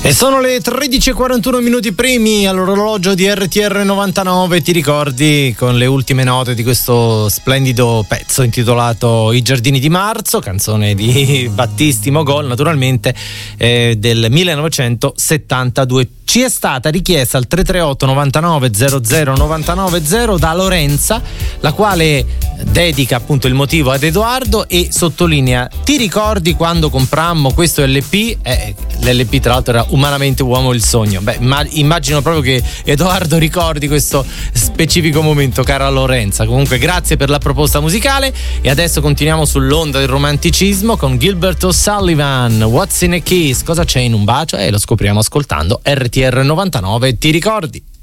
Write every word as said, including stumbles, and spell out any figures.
E sono le tredici e quarantuno minuti primi all'orologio di R T R novantanove. Ti ricordi, con le ultime note di questo splendido pezzo intitolato I giardini di marzo, canzone di Battisti Mogol, naturalmente, eh, del millenovecentosettantadue. Ci è stata richiesta al tre tre otto novantanove zero zero novantanove zero da Lorenza, la quale dedica appunto il motivo ad Edoardo e sottolinea: ti ricordi quando comprammo questo L P? Eh, l'L P tra l'altro era Umanamente Uomo il Sogno. Beh, ma immagino proprio che Edoardo ricordi questo specifico momento, cara Lorenza. Comunque grazie per la proposta musicale, e adesso continuiamo sull'onda del romanticismo con Gilbert O'Sullivan. What's in a Kiss? Cosa c'è in un bacio? E eh, lo scopriamo ascoltando R T R novantanove. Ti ricordi?